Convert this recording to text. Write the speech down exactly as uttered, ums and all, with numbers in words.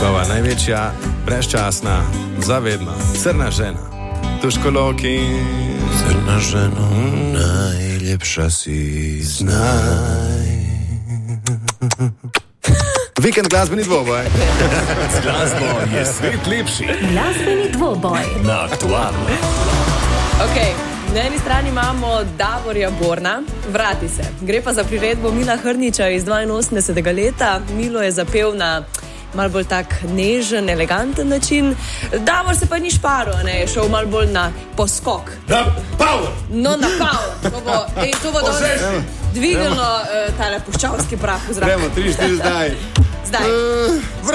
njegova največja, brezčasna, zavedna, srna žena. Tuško Loki. Srna ženo, najlepša si znaj. Vikend glasbeni dvoboj. Z glasbo je svet lepši. Glasbeni dvoboj. Na Aktualno. Ok, na eni strani imamo Davorja Borna, Vrati se. Gre pa za priredbo Mila Hrniča iz dvainosemdesetega leta. Milo je zapel na malo bolj tak nežen, eleganten način. Davor se pa ni šparil, ne, je šel malo bolj na poskok. Na power! No, na power. To bo, ej, to bo dobro dvignilo uh, tale puščavski prah v zrak. Gremo, tri, štiri, zdaj. Zdaj. Uh,